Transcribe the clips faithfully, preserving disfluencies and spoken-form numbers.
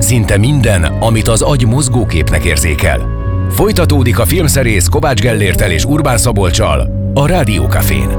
Szinte minden, amit az agy mozgóképnek érzékel. Folytatódik a filmszerész Kovács Gellérttel és Urbán Szabolccsal a Rádió Cafén.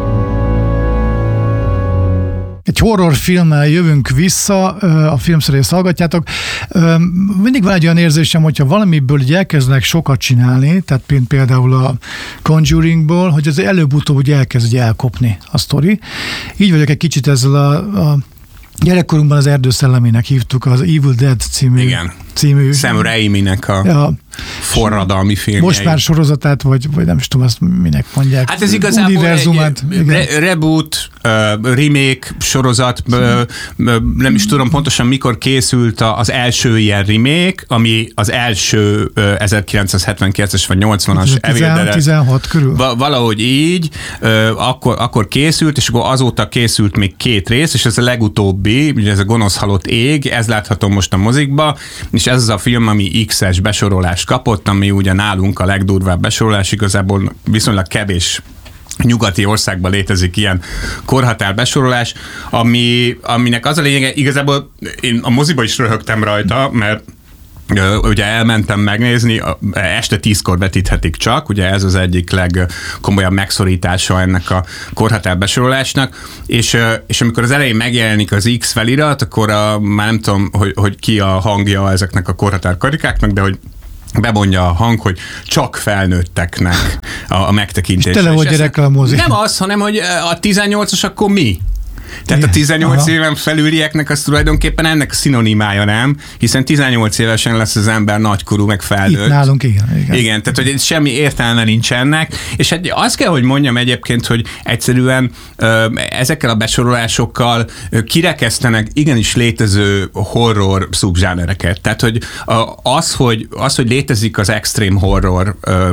Egy horrorfilmmel jövünk vissza, a filmszerészt hallgatjátok. Mindig van egy olyan érzésem, hogyha valamiből így elkezdenek sokat csinálni, tehát például a Conjuringból, hogy az előbb-utóbb úgy elkezd elkopni a sztori. Így vagyok egy kicsit ezzel a, a gyerekkorunkban az Erdő szellemének hívtuk, az Evil Dead című. Igen. című Sam Raiminek a ja. forradalmi filmjei. Most már sorozatát, vagy, vagy nem is tudom, azt minek mondják. Hát ez igazából univerzumát, egy re- reboot, uh, remake sorozat, uh, uh, nem is tudom pontosan mikor készült az első ilyen remake, ami az első uh, ezerkilencszázhetvenkilences vagy nyolcvanas Evil Dead. tizenhat körül. Va- valahogy így, uh, akkor, akkor készült, és akkor azóta készült még két rész, és ez a legutóbbi, ugye ez a Gonosz halott ég, ez látható most a mozikba, és ez az a film, ami X-es besorolást kapott, ami ugye nálunk a legdurvább besorolás, igazából viszonylag kevés nyugati országban létezik ilyen korhatár besorolás, ami, aminek az a lényege, igazából én a moziba is röhögtem rajta, mert ugye elmentem megnézni, este tízkor vetíthetik csak, ugye ez az egyik legkomolyabb megszorítása ennek a korhatár besorolásnak, és, és amikor az elején megjelenik az X felirat, akkor a, már nem tudom, hogy, hogy ki a hangja ezeknek a korhatár karikáknak, de hogy bemondja a hang, hogy csak felnőtteknek a, a megtekintés. És tele vagy gyerekkel a mozi. Nem az, hanem hogy a tizennyolcas akkor mi? Tehát a tizennyolc Aha. éven felülieknek az tulajdonképpen ennek szinonimája, nem? Hiszen tizennyolc évesen lesz az ember nagykorú, meg felnőtt. Itt nálunk, igen. Igen, igen tehát hogy semmi értelme nincs ennek. És hát azt kell, hogy mondjam egyébként, hogy egyszerűen ezekkel a besorolásokkal kirekesztenek igenis létező horror szubzsánereket. Tehát, hogy az, hogy, az, hogy létezik az extreme horror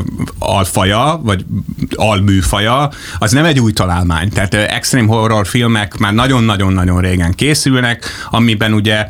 alfaja, vagy alműfaja, az nem egy új találmány. Tehát extreme horror filmek már nagyon-nagyon-nagyon régen készülnek, amiben ugye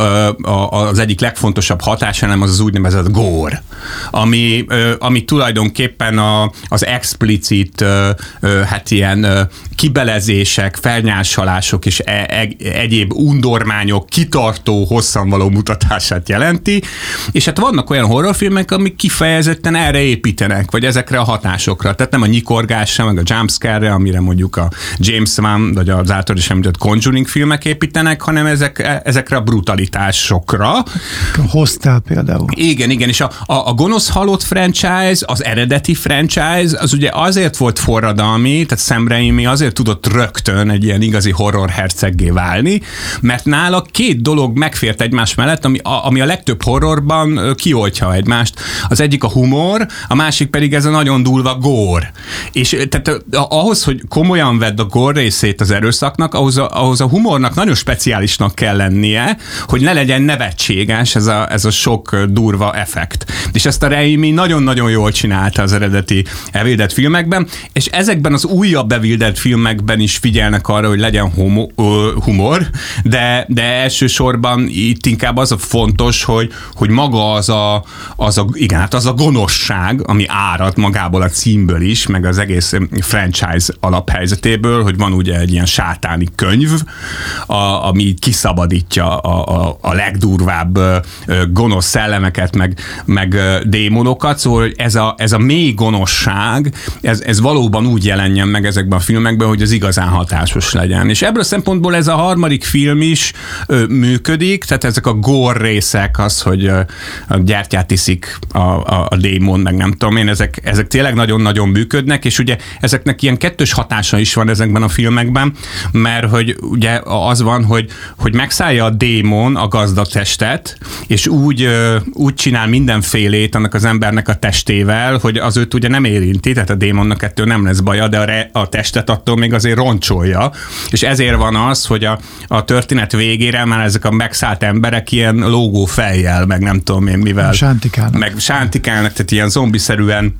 az egyik legfontosabb hatáselem az az úgynevezett gore, ami, ami tulajdonképpen a, az explicit hát ilyen kibelezések, felnyásalások és e- e- egyéb undormányok kitartó, hosszan való mutatását jelenti, és hát vannak olyan horrorfilmek, amik kifejezetten erre építenek, vagy ezekre a hatásokra. Tehát nem a nyikorgásra, meg a jumpscare-re, amire mondjuk a James Wan, vagy az által is említett Conjuring filmek építenek, hanem ezek, ezekre a brutalitásokra. A Hostel például. Igen, igen, és a, a, a Gonosz halott franchise, az eredeti franchise, az ugye azért volt forradalmi, tehát Sam Raimi azért tudott rögtön egy ilyen igazi horror herceggé válni, mert nála két dolog megfért egymás mellett, ami a, ami a legtöbb horrorban kioltja egymást. Az egyik a humor, a másik pedig ez a nagyon durva gore. És tehát ahhoz, hogy komolyan vedd a gore részét az erőszaknak, ahhoz a, ahhoz a humornak nagyon speciálisnak kell lennie, hogy ne legyen nevetséges ez a, ez a sok durva effekt. És ezt a Raimi nagyon-nagyon jól csinálta az eredeti Evil Dead filmekben, és ezekben az újabb Evil Dead filmekben is figyelnek arra, hogy legyen homo, ö, humor, de, de elsősorban itt inkább az a fontos, hogy, hogy maga az a, az a, igen, hát az a gonoszság, ami árad magából a címből is, meg az egész franchise alaphelyzetéből, hogy van ugye egy ilyen sátáni könyv, a, ami kiszabadítja a, a, a legdurvább ö, gonosz szellemeket, meg, meg démonokat, szóval ez a, ez a mély gonoszság, ez, ez valóban úgy jelenjen meg ezekben a filmekben, hogy az igazán hatásos legyen. És ebből a szempontból ez a harmadik film is ö, működik, tehát ezek a gore részek, az, hogy ö, a gyertyát iszik a, a, a démon, meg nem tudom én, ezek, ezek tényleg nagyon-nagyon működnek, és ugye ezeknek ilyen kettős hatása is van ezekben a filmekben, mert hogy ugye az van, hogy, hogy megszállja a démon a gazdag testet, és úgy, ö, úgy csinál mindenfélét annak az embernek a testével, hogy az őt ugye nem érinti, tehát a démonnak ettől nem lesz baja, de a, re, a testet attól még azért roncsolja, és ezért van az, hogy a, a történet végére már ezek a megszállt emberek ilyen lógó fejjel, meg nem tudom én mivel. Sántikálnak. Meg sántikálnak, tehát ilyen zombiszerűen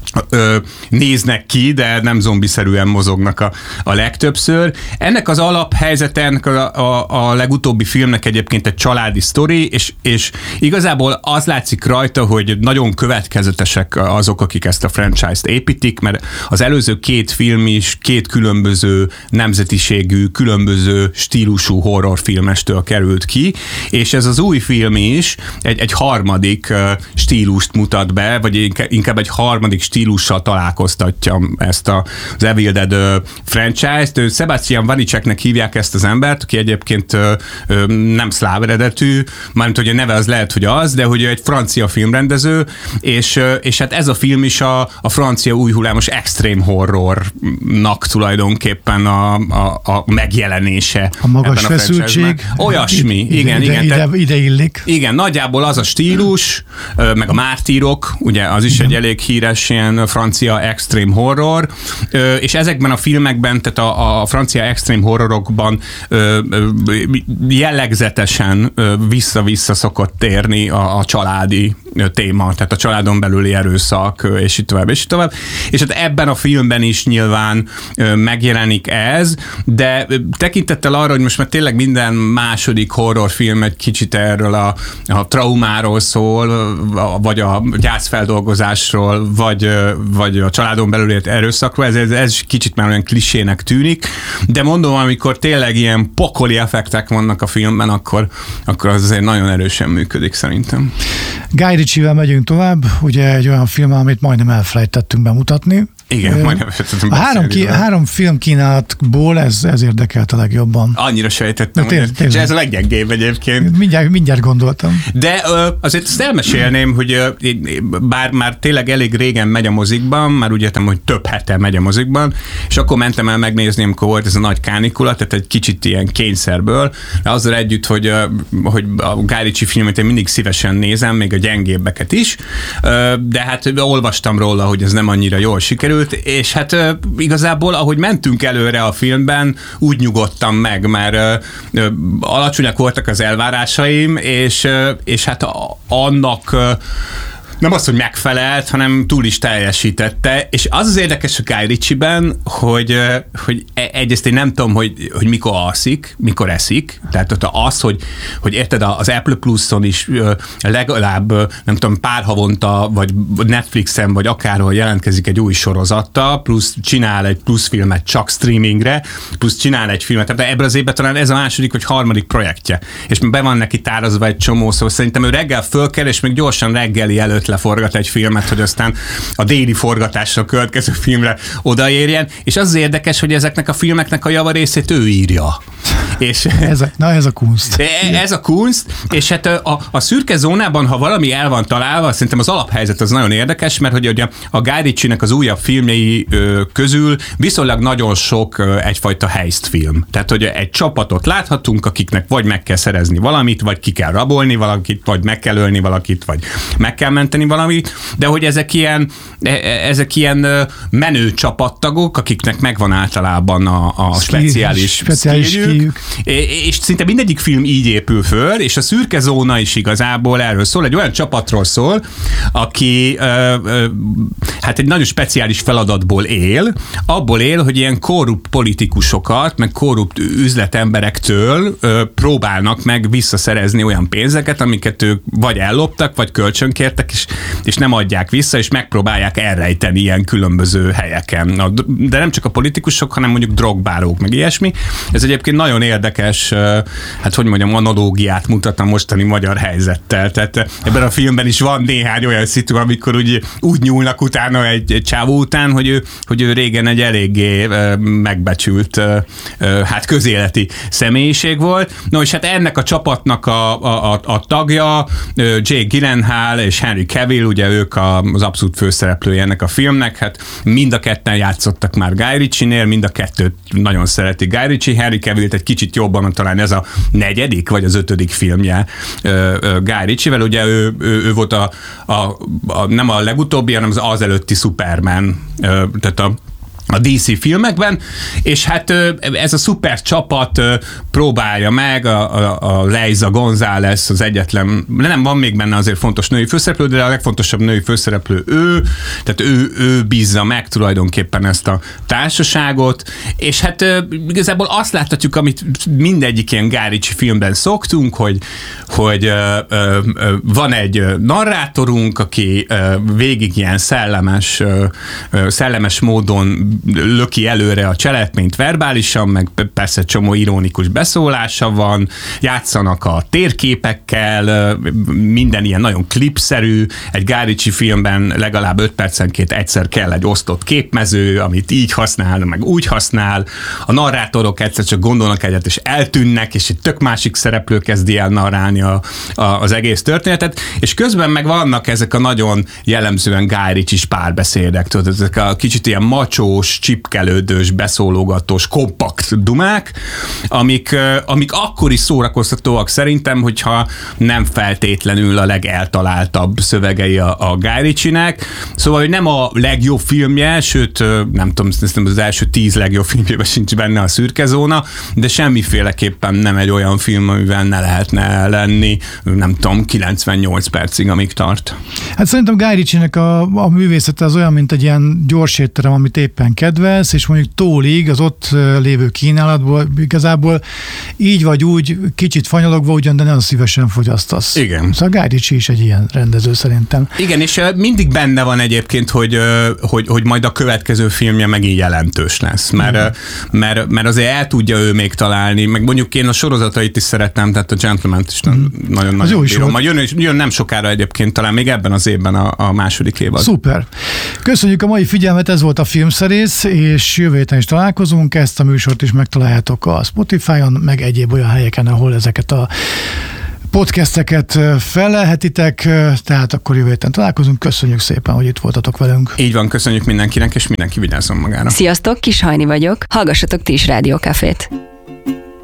Ö, néznek ki, de nem zombiszerűen mozognak a, a legtöbbször. Ennek az alaphelyzete, ennek a, a, a legutóbbi filmnek egyébként egy családi sztori, és, és igazából az látszik rajta, hogy nagyon következetesek azok, akik ezt a franchise-t építik, mert az előző két film is két különböző nemzetiségű, különböző stílusú horrorfilmestől került ki, és ez az új film is egy, egy harmadik stílust mutat be, vagy inkább egy harmadik stílus stílussal találkoztatja ezt a, az Evil Dead franchise-t. Sebastian Vaneceknek hívják ezt az embert, aki egyébként ö, ö, nem szláv eredetű, mármint hogy a neve az lehet, hogy az, de hogy egy francia filmrendező, és, és hát ez a film is a, a francia új hullámos extreme horrornak tulajdonképpen a, a, a megjelenése. A magas a feszültség. Olyasmi, ide, igen, ide, igen. Ide, tehát, ide illik. Igen, nagyjából az a stílus, meg a Mártírok, ugye az is igen. Egy elég híres ilyen francia extreme horror, és ezekben a filmekben, tehát a, a francia extreme horrorokban jellegzetesen vissza-vissza szokott térni a, a családi téma, tehát a családon belüli erőszak, és így tovább, és így tovább. És hát ebben a filmben is nyilván megjelenik ez, de tekintettel arra, hogy most már tényleg minden második horrorfilm egy kicsit erről a, a traumáról szól, vagy a gyászfeldolgozásról, vagy, vagy a családon belüli erőszakról, ez, ez, ez kicsit már olyan klisének tűnik, de mondom, amikor tényleg ilyen pokoli effektek vannak a filmben, akkor, akkor az azért nagyon erősen működik szerintem. Guy Ritchie-vel megyünk tovább, ugye egy olyan film, amit majdnem elfelejtettünk bemutatni. Igen, majdnem elfelejtettem a három, ki, három film kínálatból ez, ez érdekelt a legjobban. Annyira sejtettem, tér, hogy ez a leggyengébb egyébként. Mindjárt, mindjárt gondoltam. De ö, azért ezt elmesélném, hogy ö, bár már tényleg elég régen megy a mozikban, már úgy értem, hogy több hete megy a mozikban, és akkor mentem el megnézni, amikor volt ez a nagy kánikula, tehát egy kicsit ilyen kényszerből, de azzal együtt, hogy, ö, hogy a Guy Ritchie filmet én mindig szívesen nézem, még a gyengébbeket is, ö, de hát olvastam róla, hogy ez nem annyira jól sikerült, és hát uh, igazából, ahogy mentünk előre a filmben, úgy nyugodtam meg, mert uh, uh, alacsonyak voltak az elvárásaim, és, uh, és hát a, annak uh, nem az, hogy megfelelt, hanem túl is teljesítette, és az az érdekes a Guy Ritchie-ben, hogy, hogy egyrészt én nem tudom, hogy, hogy mikor alszik, mikor eszik, tehát az, hogy, hogy érted, az Apple Plus-on is legalább, nem tudom, pár havonta, vagy Netflixen, vagy akárhol jelentkezik egy új sorozata, plusz csinál egy plusz filmet csak streamingre, plusz csinál egy filmet, tehát ebből az évben talán ez a második, vagy harmadik projektje, és be van neki tárazva egy csomó, szóval szerintem ő reggel fölkel, és még gyorsan reggeli előtt leforgat egy filmet, hogy aztán a déli forgatásra a következő filmre odaérjen, és az, az érdekes, hogy ezeknek a filmeknek a javarészét ő írja. És ez a, na ez a kunst. Ez a kunst, és hát a, a szürke zónában, ha valami el van találva, szerintem az alaphelyzet az nagyon érdekes, mert hogy a, a Guy Ritchie-nek az újabb filmjei ö, közül viszonylag nagyon sok ö, egyfajta heist film. Tehát, hogy egy csapatot láthatunk, akiknek vagy meg kell szerezni valamit, vagy ki kell rabolni valakit, vagy meg kell ölni valakit, vagy meg kell menteni valamit, de hogy ezek ilyen, ezek ilyen menő csapattagok, akiknek megvan általában a, a speciális, speciális skilljük, és szinte mindegyik film így épül föl, és a szürke zóna is igazából erről szól, egy olyan csapatról szól, aki ö, ö, hát egy nagyon speciális feladatból él, abból él, hogy ilyen korrupt politikusokat, meg korrupt üzletemberektől ö, próbálnak meg visszaszerezni olyan pénzeket, amiket ők vagy elloptak, vagy kölcsönkértek, és, és nem adják vissza, és megpróbálják elrejteni ilyen különböző helyeken. De nem csak a politikusok, hanem mondjuk drogbárók, meg ilyesmi. Ez egyébként nagyon érdekes, hát hogy mondjam, analógiát mutat a mostani magyar helyzettel. Tehát ebben a filmben is van néhány olyan szitu, amikor úgy, úgy nyúlnak utána egy, egy csávó után, hogy ő, hogy ő régen egy eléggé megbecsült, hát közéleti személyiség volt. No, és hát ennek a csapatnak a, a, a, a tagja, Jake Gyllenhaal és Henry Cavill, ugye ők az abszolút főszereplője ennek a filmnek, hát mind a ketten játszottak már Guy Ritchie-nél, mind a kettőt nagyon szereti Guy Ritchie, Henry Cavillt egy kicsit jobban, talán ez a negyedik vagy az ötödik filmje Guy Ritchie-vel, ugye ő, ő, ő volt a, a, a, nem a legutóbbi, hanem az az előtti Superman, tehát a a dé cé filmekben, és hát ez a szuper csapat próbálja meg, a, a, a Leiza González az egyetlen, nem van még benne azért fontos női főszereplő, de a legfontosabb női főszereplő ő, tehát ő, ő bízza meg tulajdonképpen ezt a társaságot, és hát igazából azt láthatjuk, amit mindegyik ilyen Guy Ritchie filmben szoktunk, hogy, hogy ö, ö, ö, van egy narrátorunk, aki ö, végig ilyen szellemes, ö, ö, szellemes módon löki előre a cselekményt verbálisan, meg persze csomó ironikus beszólása van, játszanak a térképekkel, minden ilyen nagyon klipszerű, egy Guy Ritchie filmben legalább öt percenként egyszer kell egy osztott képmező, amit így használ, meg úgy használ, a narrátorok egyszer csak gondolnak egyet, és eltűnnek, és egy tök másik szereplő kezdi el narrálni a, a, az egész történetet, és közben meg vannak ezek a nagyon jellemzően Guy Ritchie-s párbeszédek, tudod, ezek a kicsit ilyen macsós, csipkelődős, beszólogatós, kompakt dumák, amik, amik akkor is szórakoztatóak szerintem, hogyha nem feltétlenül a legeltaláltabb szövegei a, a Guy Ritchie-nek. Szóval, hogy nem a legjobb filmje, sőt, nem tudom, az első tíz legjobb filmjében sincs benne a szürke zóna, de semmiféleképpen nem egy olyan film, amivel ne lehetne lenni, nem tudom, kilencvennyolc percig, amíg tart. Hát szerintem Guy Ritchie-nek a, a művészete az olyan, mint egy ilyen gyors étterem, amit éppen kedvelsz, és mondjuk tólig az ott lévő kínálatból igazából így vagy úgy kicsit fanyalogva ugyan, de nagyon szívesen fogyasztasz. Igen. Szóval Guy Ritchie is egy ilyen rendező szerintem. Igen, és mindig benne van egyébként, hogy, hogy, hogy majd a következő filmje megint jelentős lesz, mert, mert, mert azért el tudja ő még találni, meg mondjuk én a sorozatait is szeretem, tehát a Gentleman-t is mm. nagyon-nagyon bírom. Majd jön, jön nem sokára egyébként, talán még ebben az évben a, a második évad. Szuper. Köszönjük a mai figyelmet, ez volt a Filmszerész, és jövő héten is találkozunk, ezt a műsort is megtaláljátok a Spotify-on, meg egyéb olyan helyeken, ahol ezeket a podcasteket fellelhetitek, tehát akkor jövő héten találkozunk. Köszönjük szépen, hogy itt voltatok velünk. Így van, köszönjük mindenkinek, és mindenki vigyázzon magára. Sziasztok, Kis Hajni vagyok, hallgassatok ti is Rádió Cafét.